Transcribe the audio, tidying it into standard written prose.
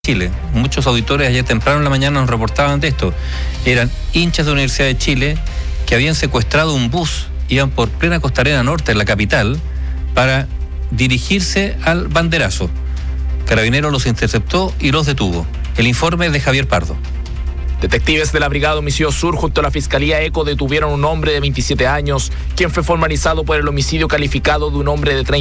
Chile. Muchos auditores ayer temprano en la mañana nos reportaban de esto. Eran hinchas de la Universidad de Chile que habían secuestrado un bus, iban por plena Costanera Norte, en la capital, para dirigirse al banderazo. Carabineros los interceptó y los detuvo. El informe es de Javier Pardo. Detectives de la Brigada Homicidio Sur junto a la Fiscalía ECO detuvieron a un hombre de 27 años, quien fue formalizado por el homicidio calificado de un hombre de 30